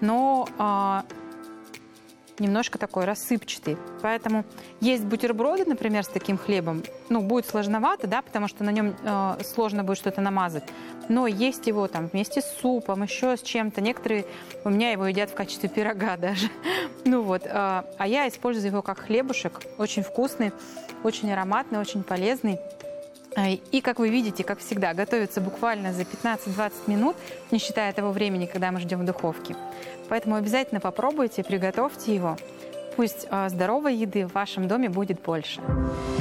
но немножко такой рассыпчатый. Поэтому есть бутерброды, например, с таким хлебом, ну, будет сложновато, да, потому что на нем сложно будет что-то намазать. Но есть его там вместе с супом, еще с чем-то. Некоторые у меня его едят в качестве пирога даже. Ну вот, а я использую его как хлебушек. Очень вкусный, очень ароматный, очень полезный. И, как вы видите, как всегда, готовится буквально за 15-20 минут, не считая того времени, когда мы ждем в духовке. Поэтому обязательно попробуйте, приготовьте его. Пусть здоровой еды в вашем доме будет больше.